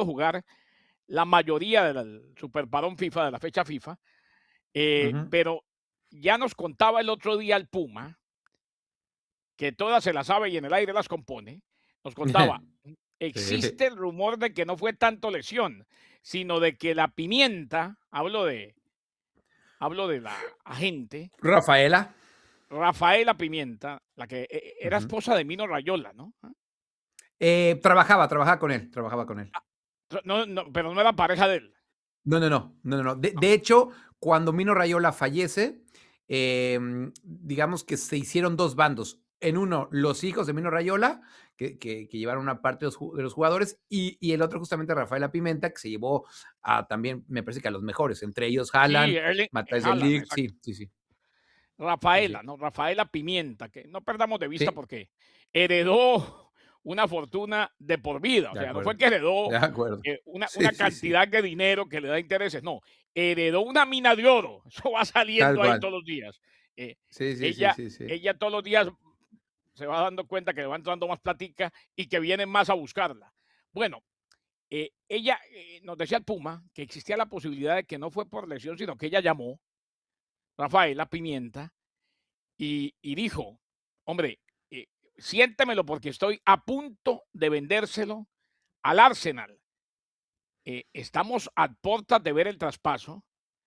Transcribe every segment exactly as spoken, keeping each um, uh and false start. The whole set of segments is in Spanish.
podido jugar la mayoría del superparón FIFA, de la fecha FIFA, eh, Ujú. pero ya nos contaba el otro día el Puma que todas se las sabe y en el aire las compone, nos contaba, Sí. existe el rumor de que no fue tanto lesión, sino de que la Pimienta, hablo de hablo de la agente Rafaela. Rafaela Pimienta, la que e e era Ujú. esposa de Mino Rayola, ¿no? Ah. Eh, trabajaba, trabajaba con él, trabajaba con él. Ah, no no, pero no era pareja de él. No, no, no, no, no, no. De No. de hecho, cuando Mino Rayola fallece, em, digamos que se hicieron dos bandos. En uno, los hijos de Mino Rayola, que que que llevaron una parte de los ju de los jugadores, y y el otro justamente Rafaela Pimenta, que se llevó a también, me parece que a los mejores, entre ellos Sí, Haaland, Erling Matthijs de Haaland, Ligt, sí, exacto. sí, sí. Sí, Rafaela, sí. ¿no? Rafaela Pimienta, que no perdamos de vista Sí. porque heredó una fortuna de por vida, o De sea, no fue acuerdo, que de heredó, acuerdo. eh, una Sí, una sí, sí. cantidad de dinero que le da intereses, no, heredó una mina de oro, eso va Tal saliendo ahí cual. todos los días. Eh, Sí, sí, sí, ella sí, sí. ella todos los días se va dando cuenta que le va entrando más platica y que vienen más a buscarla. Bueno, eh, ella, eh, nos decía el Puma que existía la posibilidad de que no fue por lesión, sino que ella llamó, Rafaela Pimienta, y y dijo: "Hombre, eh, siéntemelo porque estoy a punto de vendérselo al Arsenal". Eh, estamos a portas de ver el traspaso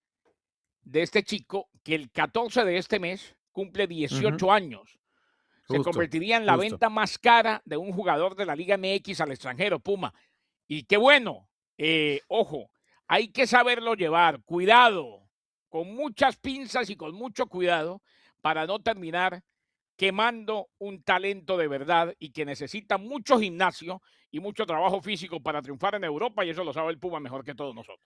de este chico que el catorce de este mes cumple Ujú. dieciocho años. Se Justo, convertiría en la justo. venta más cara de un jugador de la Liga M X al extranjero, Puma. Y qué bueno, eh, ojo, hay que saberlo llevar, cuidado, con muchas pinzas y con mucho cuidado para no terminar quemando un talento de verdad y que necesita mucho gimnasio y mucho trabajo físico para triunfar en Europa, y eso lo sabe el Puma mejor que todos nosotros.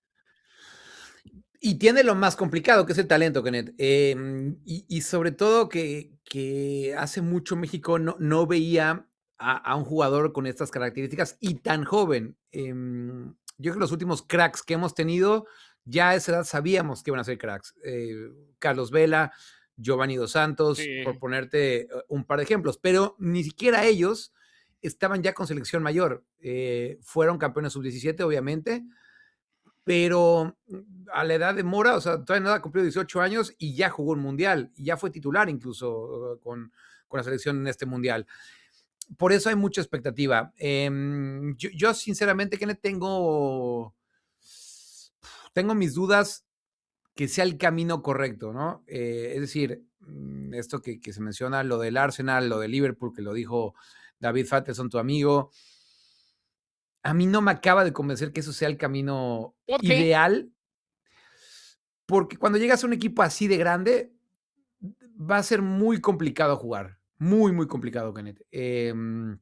Y tiene lo más complicado, que es el talento, Kenneth, em, y y sobre todo que que hace mucho México no no veía a a un jugador con estas características y tan joven. Em, yo creo que los últimos cracks que hemos tenido, ya a esa edad sabíamos que iban a ser cracks. Eh, Carlos Vela, Giovanni Dos Santos, por Sí. ponerte, eh, un par de ejemplos, pero ni siquiera ellos estaban ya con selección mayor. Eh, fueron campeones sub diecisiete, obviamente, pero a la edad de Mora, o sea, todavía no había cumplido dieciocho años y ya jugó un mundial, y ya fue titular incluso con con la selección en este mundial. Por eso hay mucha expectativa. Em, yo yo sinceramente, Kenneth, tengo tengo mis dudas que sea el camino correcto, ¿no? Eh, es decir, mm, esto que que se menciona, lo del Arsenal, lo del Liverpool, que lo dijo David Faitelson, tu amigo. A mí no me acaba de convencer que eso sea el camino ¿Por qué? ideal porque cuando llegas a un equipo así de grande, va a ser muy complicado jugar, muy, muy complicado, Kenneth. Em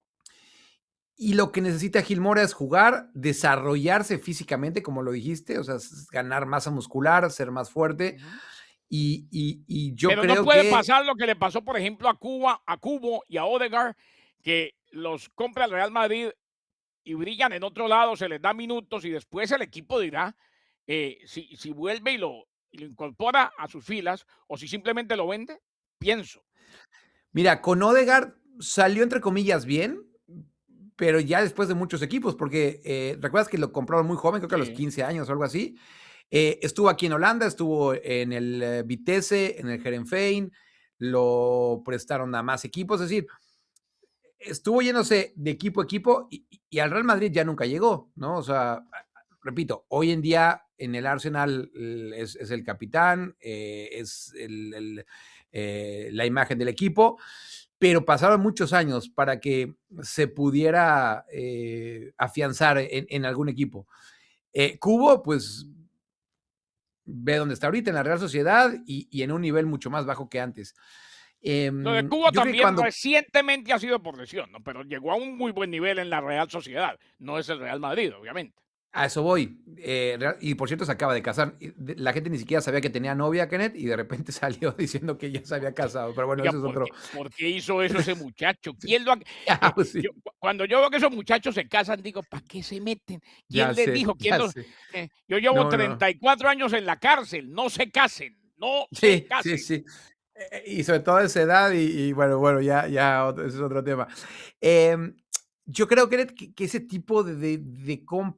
y lo que necesita Gil Mora es jugar, desarrollarse físicamente, como lo dijiste, o sea, s ganar masa muscular, ser más fuerte, Ujú. y y y yo Pero no creo puede que pasar lo que le pasó, por ejemplo, a Cuba a Cubo y a Odegaard, que los compra el Real Madrid y brillan en otro lado, se les da minutos y después el equipo dirá, eh, si si vuelve y lo y lo incorpora a sus filas o si simplemente lo vende, pienso. Mira, con Odegaard salió entre comillas bien, pero ya después de muchos equipos, porque, eh, ¿recuerdas que lo compraron muy joven? Creo que a los Sí. quince años o algo así. Eh, estuvo aquí en Holanda, estuvo en el Vitesse, en el Heerenveen, lo prestaron a más equipos, es decir, estuvo yéndose de equipo a equipo y y al Real Madrid ya nunca llegó, ¿no? O sea, a a repito, hoy en día en el Arsenal l es es el capitán, eh, es el el, eh, la imagen del equipo, pero pasaron muchos años para que se pudiera, eh, afianzar en en algún equipo. Eh, Cubo, pues ve dónde está ahorita, en la Real Sociedad y y en un nivel mucho más bajo que antes. Lo de Em, Cuba yo creo que también cuando recientemente ha sido por lesión, ¿no? Pero llegó a un muy buen nivel en la Real Sociedad, no es el Real Madrid, obviamente. A eso voy, eh, rea y por cierto se acaba de casar, y de la gente ni siquiera sabía que tenía novia, Kenneth, y de repente salió diciendo que ya se había casado, pero bueno, Oiga, eso es ¿por otro qué por qué hizo eso ese muchacho? sí, ¿Quién lo ha ah, eh, pues yo sí. cu cuando yo veo que esos muchachos se casan, digo: "¿Para qué se meten? Ya ¿Quién les sé, dijo? ¿Quién ya los?". sé. Eh, yo llevo No, no. treinta y cuatro años en la cárcel, no se casen, no se Sí, sí, casen. sí. Eh eh, y sobre todo a esa edad y y bueno bueno, ya ya otro ese es otro tema. Em, yo creo, Kenneth, que que ese tipo de de de com